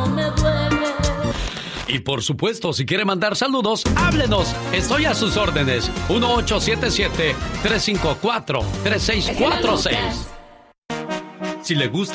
me duele. Y por supuesto, si quiere mandar saludos, háblenos. Estoy a sus órdenes. 1877-354-3646. Si le gusta